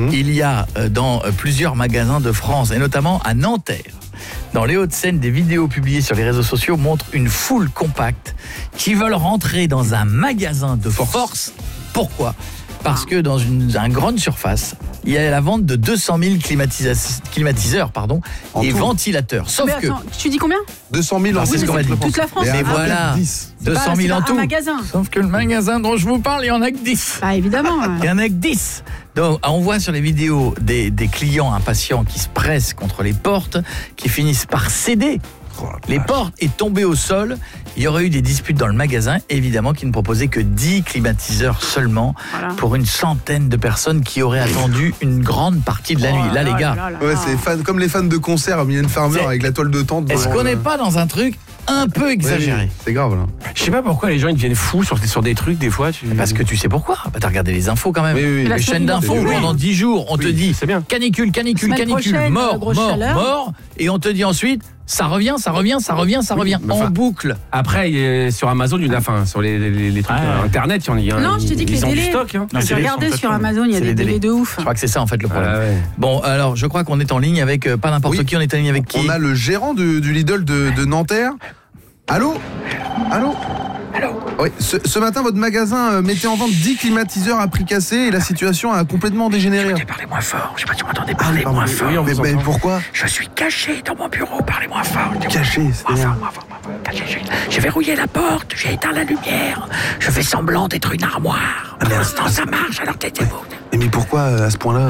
il y a dans plusieurs magasins de France, et notamment à Nanterre. Dans les Hauts-de-Seine, des vidéos publiées sur les réseaux sociaux montrent une foule compacte qui veulent rentrer dans un magasin de force. Pourquoi ? Parce que dans une grande surface, il y a la vente de 200 000 climatiseurs et tout. ventilateurs. Sauf Mais attends, tu dis combien ? 200 000 en c'est ce qu'on m'a dit. Toute la France. Mais voilà, 200 000 en tout. Un magasin. Sauf que le magasin dont je vous parle, il y en a que 10. Bah évidemment. Il y en a que 10. Donc, on voit sur les vidéos des clients impatients qui se pressent contre les portes, qui finissent par céder. Les portes et tomber au sol. Il y aurait eu des disputes dans le magasin, évidemment, qui ne proposaient que 10 climatiseurs seulement pour une centaine de personnes qui auraient attendu une grande partie de la nuit. Là, les gars, Ouais, c'est comme les fans de concert à Mylène Farmer avec la toile de tente. est-ce qu'on n'est pas dans un truc un peu exagéré ? C'est grave, là. Je sais pas pourquoi les gens ils deviennent fous sur des trucs des fois. Parce que tu sais pourquoi. Bah, t'as regardé les infos quand même. Oui. La Les chaînes d'infos, violent. pendant 10 jours, on te dit c'est bien. canicule, Semaine prochaine, mort, grosse chaleur. mort. Et on te dit ensuite, ça revient mais en enfin, boucle. Après, sur Amazon, sur les trucs internet, il y en a. Non, je te dis que les ils ont du délais. stock. Hein. J'ai regardé sur Amazon, il y a C'est des les délais de ouf. Je crois que c'est ça en fait le problème. Ah ouais. Bon, alors je crois qu'on est en ligne avec pas n'importe qui, on est en ligne avec qui ? On a le gérant du Lidl de Nanterre. Allô ? Oui, ce matin, votre magasin mettait en vente 10 climatiseurs à prix cassé et la situation a complètement dégénéré. Parlez moins fort, je sais pas si vous m'entendez, Parlez moins fort. Mais pourquoi ? Je suis caché dans mon bureau, parlez moins fort. Caché, c'est-à-dire J'ai verrouillé la porte, j'ai éteint la lumière, je fais semblant d'être une armoire. Pour l'instant ça marche, alors taisez-vous. Mais pourquoi à ce point-là ?